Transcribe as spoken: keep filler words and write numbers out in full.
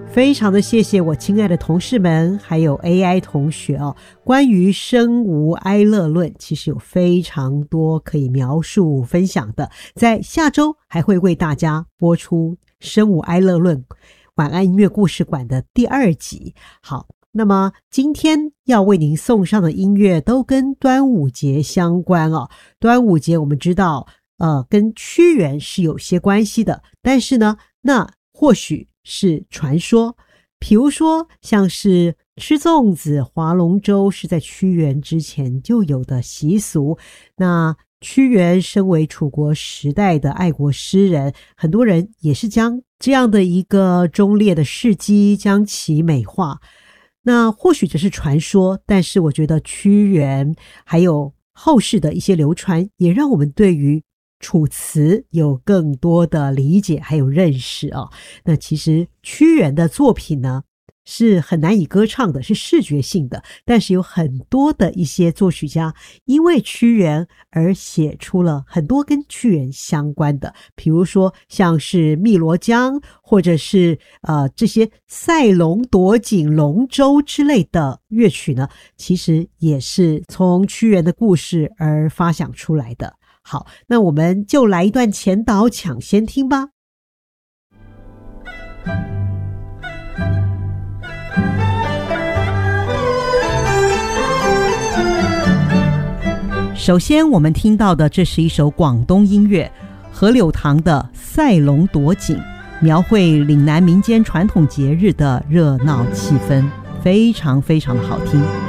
非常的谢谢我亲爱的同事们还有 A I 同学哦，关于生无哀乐论其实有非常多可以描述分享的，在下周还会为大家播出生无哀乐论晚安音乐故事馆的第二集。好，那么今天要为您送上的音乐都跟端午节相关哦。端午节我们知道呃，跟屈原是有些关系的，但是呢，那或许是传说，比如说像是吃粽子、划龙舟是在屈原之前就有的习俗。那屈原身为楚国时代的爱国诗人，很多人也是将这样的一个忠烈的事迹将其美化。那或许这是传说，但是我觉得屈原还有后世的一些流传，也让我们对于楚辞有更多的理解还有认识哦。那其实屈原的作品呢是很难以歌唱的，是视觉性的，但是有很多的一些作曲家因为屈原而写出了很多跟屈原相关的，比如说像是汨罗江，或者是呃这些赛龙夺锦、龙舟之类的乐曲呢，其实也是从屈原的故事而发想出来的。好，那我们就来一段前导抢先听吧。首先我们听到的这是一首广东音乐，何柳堂的《赛龙夺锦》，描绘岭南民间传统节日的热闹气氛，非常非常的好听。